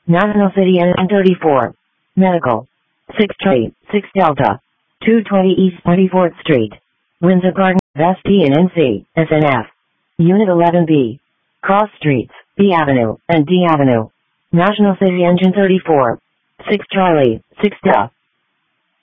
National City Engine 34. Medical. 6 Charlie, 6 Delta. 220 East 24th Street. Windsor Garden, Vest P and NC, SNF. Unit 11B. Cross Streets, B Avenue, and D Avenue. National City Engine 34. 6 Charlie, 6 Delta.